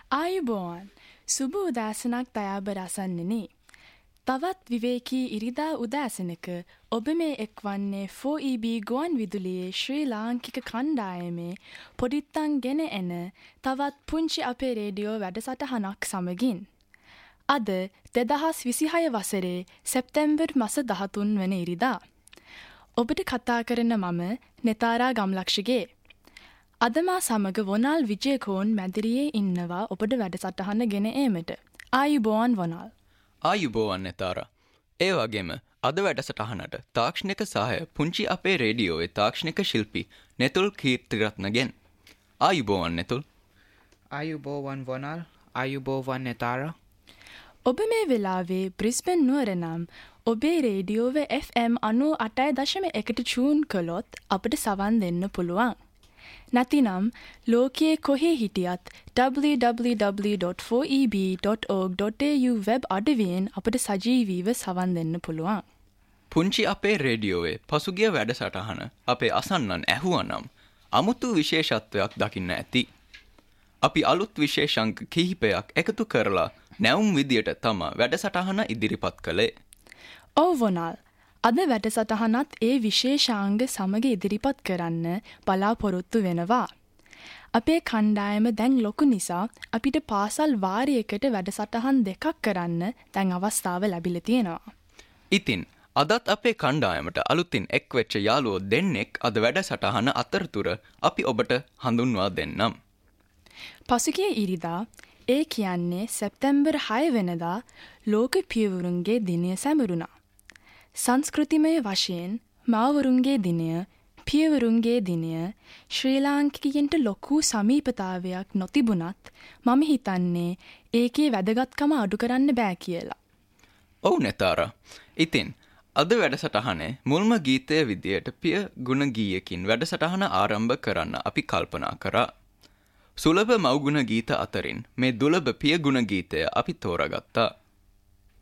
ආයුබෝවන් සුබ උදෑසනක් දයාබර අසන්නෙනි. තවත් විවේකී ඉරිදා උදෑසනක ඔබ මේ එක්වන්නේ 4EB ගුවන් විදුලියේ ශ්‍රී ලාංකික කණ්ඩායමේ පොඩිත්තන් ගෙන එන තවත් පුංචි අපේ රේඩියෝ වැඩසටහනක් සමගින්. අද 2026 වසරේ සැප්තැම්බර් මස 13 වන ඉරිදා. ඔබට කතා කරන මම නෙතාරා ගම්ලක්ෂගේ. අද මා සමග වොනල් විජේකෝන් මැදිරියේ ඉන්නවා ඔබට වැඩසටහන ගෙන ඒමට. ආයුබෝවන් වොනල්. ආයුබෝවන් නෙතාරා. ඒ වගේම අද වැඩසටහනට තාක්ෂණික සහාය පුංචි අපේ රේඩියෝවේ තාක්ෂණික ශිල්පී නෙතුල් කීර්තිරත්නගෙන්. ආයුබෝවන් නෙතුල්. ආයුබෝවන් වොනල්. ආයුබෝවන් නෙතාරා. ඔබ මේ වෙලාවේ බ්‍රිස්බන් නුවර නම් ඔබේ රේඩියෝවේ FM 98.1ට ට්‍යූන් කළොත් අපට සවන් දෙන්න පුළුවන්. නැතිනම් ලෝකයේ කොහේ හිටියත් www.4eb.org.au වෙබ් අඩවියෙන් අපට සජීවීව සවන් දෙන්න පුළුවන්. පුංචි අපේ රේඩියෝවේ පසුගිය වැඩසටහන අපේ අසන්නන් ඇහුවනම් අමුතු විශේෂත්වයක් දකින්න ඇති. අපි අලුත් විශේෂංක කිහිපයක් එකතු කරලා නැවුම් විදියට තමා වැඩසටහන ඉදිරිපත් කළේ. ඔව් වොනල්. අද වැඩසටහනත් ඒ විශේෂාංග සමග ඉදිරිපත් කරන්න බලාපොරොත්තු වෙනවා. අපේ කණ්ඩායම දැන් ලොකු නිසා අපිට පාසල් වාරයකට වැඩසටහන් දෙකක් කරන්න දැන් අවස්ථාව ලැබිලා තියෙනවා. ඉතින් අදත් අපේ කණ්ඩායමට අලුතින් එක්වෙච්ච යාළුවෝ දෙන්නෙක් අද වැඩසටහන අතරතුර අපි ඔබට හඳුන්වා දෙන්නම්. පසුගිය ඉරිදා ඒ කියන්නේ සැප්තැම්බර් 6 වෙනිදා ලෝක පියවරුන්ගේ දිනය සැමරුණා. සංස්කෘතිමය වශයෙන් මාවරුන්ගේ දිනය, පියවරුන්ගේ දිනය ශ්‍රී ලාංකිකයන්ට ලොකු සමීපතාවයක් නොතිබුණත් මම හිතන්නේ ඒකේ වැදගත්කම අඩු කරන්න බෑ කියලා. ඔව් නෙතාරා. ඉතින් අද වැඩසටහනේ මුල්ම ගීතය විදියට පිය ගුණ ගීයකින් වැඩසටහන ආරම්භ කරන්න අපි කල්පනා කරා. සුලභ මව්ගුණ ගීත අතරින් මේ දුලභ පිය ගුණ ගීතය අපි තෝරගත්තා.